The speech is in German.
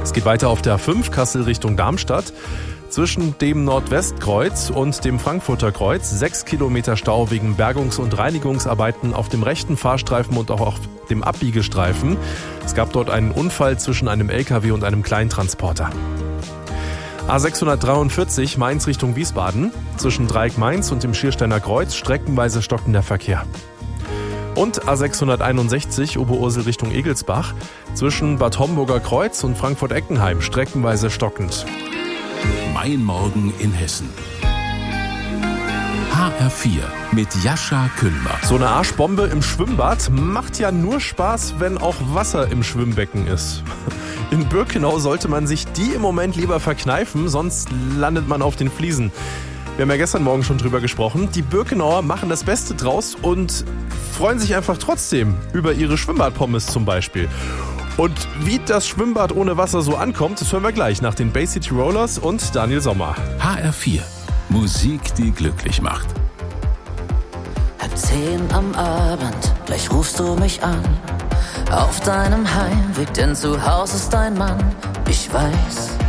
Es geht weiter auf der A5 Kassel Richtung Darmstadt. Zwischen dem Nordwestkreuz und dem Frankfurter Kreuz 6 Kilometer Stau wegen Bergungs- und Reinigungsarbeiten auf dem rechten Fahrstreifen und auch auf dem Abbiegestreifen. Es gab dort einen Unfall zwischen einem LKW und einem Kleintransporter. A643 Mainz Richtung Wiesbaden. Zwischen Dreieck Mainz und dem Schiersteiner Kreuz streckenweise stockender Verkehr. Und A661 Oberursel Richtung Egelsbach. Zwischen Bad Homburger Kreuz und Frankfurt-Eckenheim streckenweise stockend. Mein Morgen in Hessen. HR4 mit Jascha Küllmer. So eine Arschbombe im Schwimmbad macht ja nur Spaß, wenn auch Wasser im Schwimmbecken ist. In Birkenau sollte man sich die im Moment lieber verkneifen, sonst landet man auf den Fliesen. Wir haben ja gestern Morgen schon drüber gesprochen. Die Birkenauer machen das Beste draus und freuen sich einfach trotzdem über ihre Schwimmbadpommes zum Beispiel. Und wie das Schwimmbad ohne Wasser so ankommt, das hören wir gleich nach den Bay City Rollers und Daniel Sommer. HR4. Musik, die glücklich macht. 9:30 am Abend, gleich rufst du mich an. Auf deinem Heimweg, denn zu Hause ist dein Mann. Ich weiß,